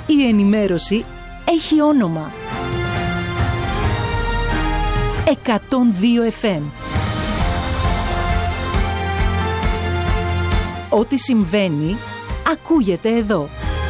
Η ενημέρωση έχει όνομα. 102 FM. Ό,τι συμβαίνει, ακούγεται εδώ.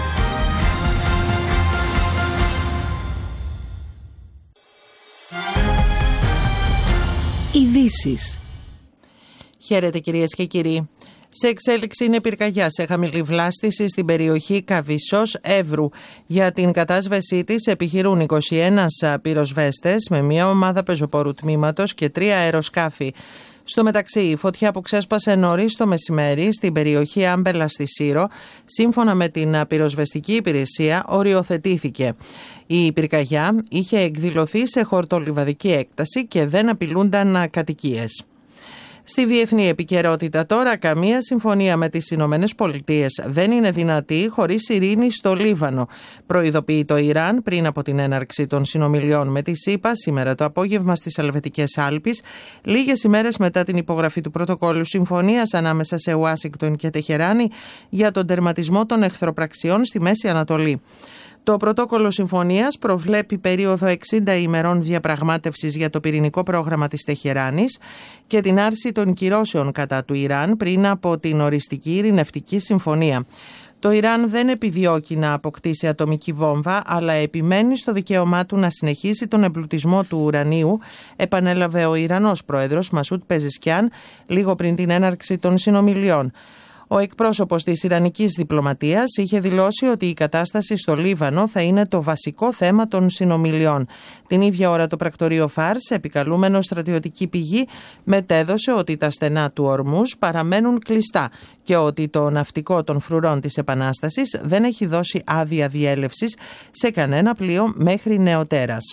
Ειδήσεις. Χαίρετε κυρίες και κύριοι. Σε εξέλιξη είναι πυρκαγιά σε χαμηλή βλάστηση στην περιοχή Καβισσός Εύρου. Για την κατάσβεσή της επιχειρούν 21 πυροσβέστες με μια ομάδα πεζοπόρου τμήματος και 3 αεροσκάφη. Στο μεταξύ, η φωτιά που ξέσπασε νωρίς το μεσημέρι στην περιοχή Άμπελα στη Σύρο, σύμφωνα με την πυροσβεστική υπηρεσία, οριοθετήθηκε. Η πυρκαγιά είχε εκδηλωθεί σε χορτολιβαδική έκταση και δεν απειλούνταν κατοικίες. Στη διεθνή επικαιρότητα τώρα, καμία συμφωνία με τις Ηνωμένες Πολιτείες δεν είναι δυνατή χωρίς ειρήνη στο Λίβανο. Προειδοποιεί το Ιράν πριν από την έναρξη των συνομιλιών με τη ΣΥΠΑ σήμερα το απόγευμα στις Ελβετικές Άλπεις, λίγες ημέρες μετά την υπογραφή του πρωτοκόλλου συμφωνίας ανάμεσα σε Ουάσιγκτον και Τεχεράνη για τον τερματισμό των εχθροπραξιών στη Μέση Ανατολή. Το πρωτόκολλο συμφωνίας προβλέπει περίοδο 60 ημερών διαπραγμάτευσης για το πυρηνικό πρόγραμμα της Τεχεράνης και την άρση των κυρώσεων κατά του Ιράν πριν από την οριστική ειρηνευτική συμφωνία. Το Ιράν δεν επιδιώκει να αποκτήσει ατομική βόμβα, αλλά επιμένει στο δικαίωμά του να συνεχίσει τον εμπλουτισμό του ουρανίου, επανέλαβε ο Ιρανός πρόεδρος Μασούτ Πεζεσκιάν λίγο πριν την έναρξη των συνομιλιών. Ο εκπρόσωπος της Ιρανικής διπλωματίας είχε δηλώσει ότι η κατάσταση στο Λίβανο θα είναι το βασικό θέμα των συνομιλιών. Την ίδια ώρα το πρακτορείο Φάρς, επικαλούμενο στρατιωτική πηγή, μετέδωσε ότι τα στενά του Ορμούζ παραμένουν κλειστά και ότι το ναυτικό των φρουρών της Επανάστασης δεν έχει δώσει άδεια διέλευσης σε κανένα πλοίο μέχρι νεοτέρας.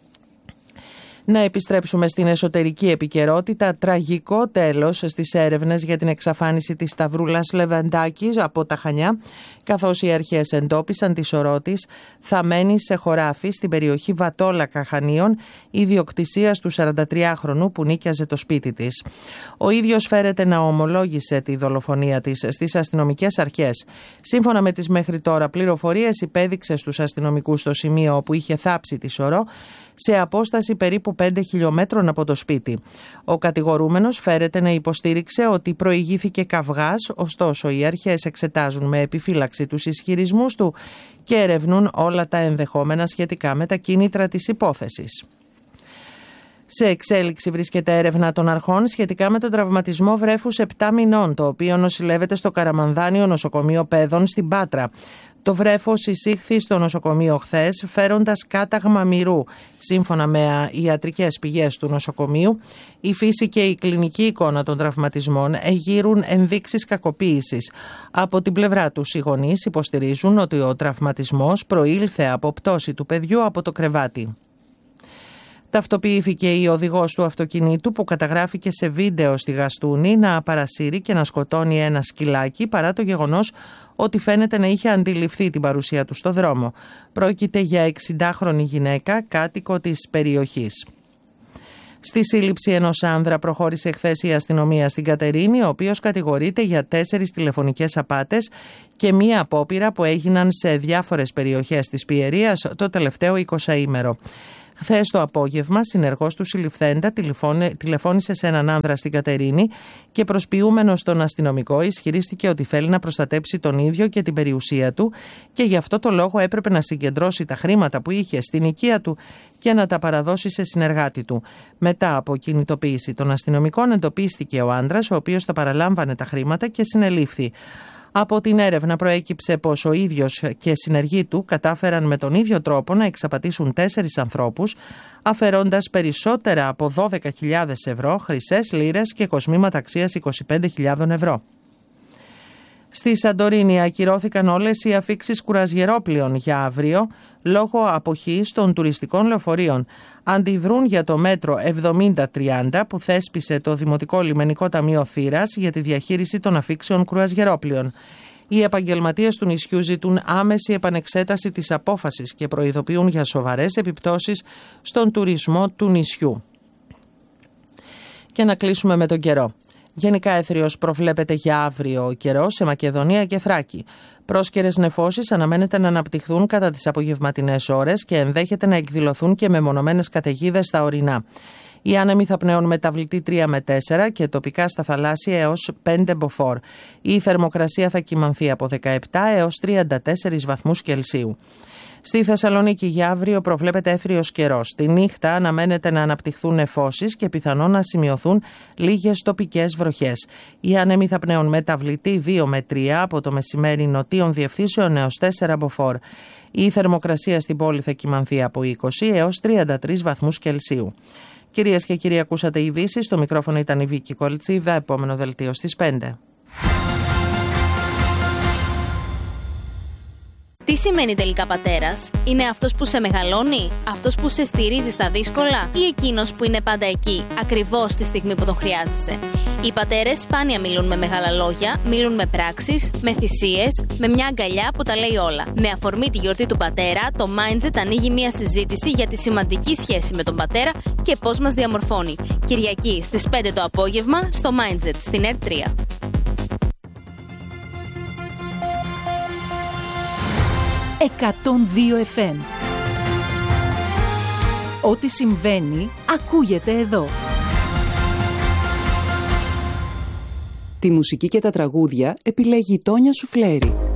Να επιστρέψουμε στην εσωτερική επικαιρότητα. Τραγικό τέλος στις έρευνες για την εξαφάνιση της Σταυρούλας Λεβαντάκη από τα Χανιά, καθώς οι αρχές εντόπισαν τη σωρό της θαμμένη σε χωράφι στην περιοχή Βατόλακα Χανίων, ιδιοκτησίας του 43χρονου που νίκιαζε το σπίτι της. Ο ίδιος φέρεται να ομολόγησε τη δολοφονία της στις αστυνομικές αρχές. Σύμφωνα με τις μέχρι τώρα πληροφορίες, υπέδειξε στους αστυνομικούς το σημείο όπου είχε θάψει τη σωρό, σε απόσταση περίπου 5 χιλιόμετρων από το σπίτι. Ο κατηγορούμενος φέρεται να υποστήριξε ότι προηγήθηκε καυγάς, ωστόσο οι αρχές εξετάζουν με επιφύλαξη τους ισχυρισμούς του και ερευνούν όλα τα ενδεχόμενα σχετικά με τα κίνητρα της υπόθεσης. Σε εξέλιξη βρίσκεται έρευνα των αρχών σχετικά με τον τραυματισμό βρέφους 7 μηνών, το οποίο νοσηλεύεται στο Καραμανδάνιο Νοσοκομείο Παιδών στην Πάτρα. Το βρέφος εισήχθη στο νοσοκομείο χθες φέροντας κάταγμα μυρού. Σύμφωνα με ιατρικές πηγές του νοσοκομείου, η φύση και η κλινική εικόνα των τραυματισμών εγείρουν ενδείξεις κακοποίησης. Από την πλευρά τους οι γονείς υποστηρίζουν ότι ο τραυματισμός προήλθε από πτώση του παιδιού από το κρεβάτι. Ταυτοποιήθηκε η οδηγός του αυτοκινήτου που καταγράφηκε σε βίντεο στη Γαστούνη να παρασύρει και να σκοτώνει ένα σκυλάκι, παρά το γεγονός ότι φαίνεται να είχε αντιληφθεί την παρουσία του στο δρόμο. Πρόκειται για 60χρονη γυναίκα, κάτοικο της περιοχής. Στη σύλληψη ενός άνδρα προχώρησε χθες η αστυνομία στην Κατερίνη, ο οποίος κατηγορείται για 4 τηλεφωνικές απάτες και μία απόπειρα που έγιναν σε διάφορες περιοχές της Πιερίας το τελευταίο 20ήμερο. Χθες το απόγευμα, συνεργός του συλληφθέντα τηλεφώνησε σε έναν άνδρα στην Κατερίνη και προσποιούμενος τον αστυνομικό ισχυρίστηκε ότι θέλει να προστατέψει τον ίδιο και την περιουσία του και γι' αυτό το λόγο έπρεπε να συγκεντρώσει τα χρήματα που είχε στην οικία του και να τα παραδώσει σε συνεργάτη του. Μετά από κινητοποίηση των αστυνομικών εντοπίστηκε ο άνδρας, ο οποίος τα παραλάμβανε τα χρήματα και συνελήφθη. Από την έρευνα προέκυψε πως ο ίδιος και συνεργοί του κατάφεραν με τον ίδιο τρόπο να εξαπατήσουν 4 ανθρώπους, αφαιρώντας περισσότερα από 12.000 ευρώ, χρυσές λίρες και κοσμήματα αξίας 25.000 ευρώ. Στη Σαντορίνη ακυρώθηκαν όλες οι αφίξεις κουραζιερόπλοιων για αύριο λόγω αποχής των τουριστικών λεωφορείων. Αντιδρούν για το μέτρο 70-30 που θέσπισε το Δημοτικό Λιμενικό Ταμείο Θήρας για τη διαχείριση των αφίξεων κρουαζιερόπλοιων. Οι επαγγελματίες του νησιού ζητούν άμεση επανεξέταση της απόφασης και προειδοποιούν για σοβαρές επιπτώσεις στον τουρισμό του νησιού. Και να κλείσουμε με τον καιρό. Γενικά έθριος προβλέπεται για αύριο ο καιρός σε Μακεδονία και Θράκη. Πρόσκαιρες νεφώσεις αναμένεται να αναπτυχθούν κατά τις απογευματινές ώρες και ενδέχεται να εκδηλωθούν και μεμονωμένες καταιγίδες στα ορεινά. Οι άνεμοι θα πνέουν μεταβλητή 3 με 4 και τοπικά στα θαλάσσια έως 5 μποφόρ. Η θερμοκρασία θα κυμανθεί από 17 έως 34 βαθμούς Κελσίου. Στη Θεσσαλονίκη για αύριο προβλέπεται έθριος καιρός. Τη νύχτα αναμένεται να αναπτυχθούν νεφώσεις και πιθανόν να σημειωθούν λίγες τοπικές βροχές. Οι άνεμοι θα πνέουν μεταβλητή 2 με 3 από το μεσημέρι νοτίων διευθύνσεων έως 4 μποφόρ. Η θερμοκρασία στην πόλη θα κυμανθεί από 20 έως 33 βαθμούς Κελσίου. Κυρίες και κύριοι, ακούσατε ειδήσεις. Στο μικρόφωνο ήταν η Βίκη Κολτσίδα. Επόμενο δελτίο στις 5. Τι σημαίνει τελικά πατέρας? Είναι αυτός που σε μεγαλώνει, αυτός που σε στηρίζει στα δύσκολα ή εκείνος που είναι πάντα εκεί, ακριβώς τη στιγμή που τον χρειάζεσαι? Οι πατέρες σπάνια μιλούν με μεγάλα λόγια, μιλούν με πράξεις, με θυσίες, με μια αγκαλιά που τα λέει όλα. Με αφορμή τη γιορτή του πατέρα, το Mindset ανοίγει μια συζήτηση για τη σημαντική σχέση με τον πατέρα και πώς μας διαμορφώνει. Κυριακή στις 5 το απόγευμα στο Mindset στην ΕΡΤ3. 102 FM. Ό,τι συμβαίνει, ακούγεται εδώ. Τη μουσική και τα τραγούδια επιλέγει η Τόνια Σουφλέρη.